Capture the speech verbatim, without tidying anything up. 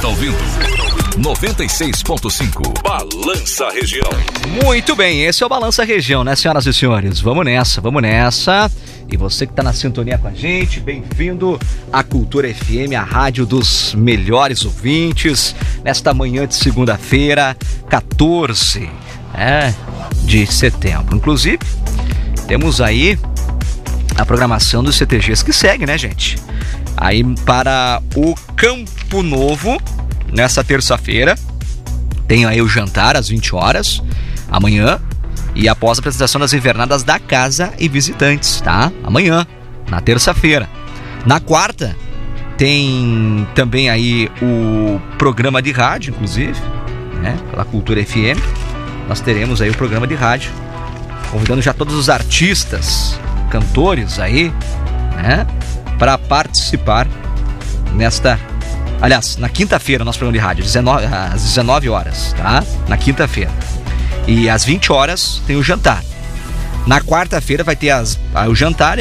está ouvindo noventa e seis ponto cinco Balança Região. Muito bem, esse é o Balança Região, né, senhoras e senhores? Vamos nessa, vamos nessa. E você que está na sintonia com a gente, bem-vindo à Cultura F M, a rádio dos melhores ouvintes, nesta manhã de segunda-feira, quatorze é, de setembro. Inclusive, temos aí a programação dos C T Gs que segue, né, gente? Aí para o Campo Novo, nessa terça-feira, tem aí o jantar às vinte horas, amanhã, e após a apresentação das invernadas da Casa e Visitantes, tá? Amanhã, na terça-feira. Na quarta, tem também aí o programa de rádio, inclusive, né? Pela Cultura F M. Nós teremos aí o programa de rádio, convidando já todos os artistas, cantores aí, né? Para participar nesta... Aliás, na quinta-feira, nosso programa de rádio, dezenove, às dezenove horas, tá? Na quinta-feira. E às vinte horas tem o jantar. Na quarta-feira vai ter as, o jantar